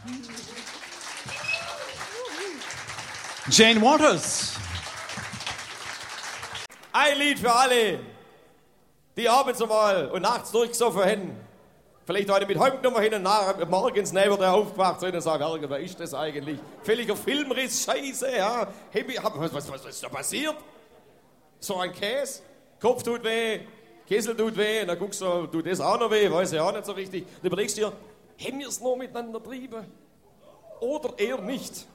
Jane Waters. Ein Lied für alle, die abends einmal und nachts durchgesoffen haben. Vielleicht heute mit Heimgenommen hin und nach, morgens neben der aufgewacht sind und sagen, wer ist das eigentlich? Völliger Filmriss, Scheiße, ja. Was ist da passiert? So ein Käse, Kopf tut weh, Kessel tut weh, und dann guckst du, tut das auch noch weh, weiß ich auch nicht so richtig. Dann überlegst du dir, haben wir es noch miteinander getrieben? Oder eher nicht?